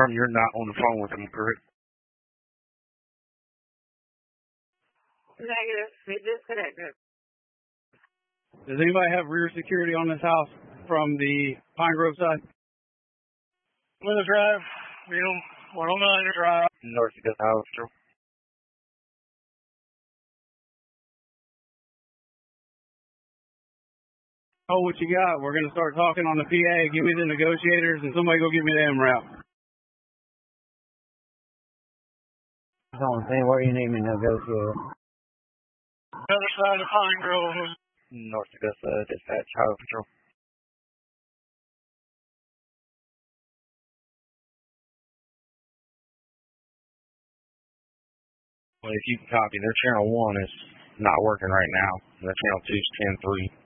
confirm you're not on the phone with them, correct? Negative. We disconnected. Does anybody have rear security on this house from the Pine Grove side? Plymouth Drive, 109 Drive. North Augusta Highway Patrol. Oh, what you got? We're going to start talking on the PA. Give me the negotiators and somebody go give me the MRAP. That's all I'm saying. Where you need me to negotiate? Other side of Pine Grove. North Augusta Dispatch Highway Patrol. Well, if you can copy, their channel 1 is not working right now. Their channel 2 is 10-3.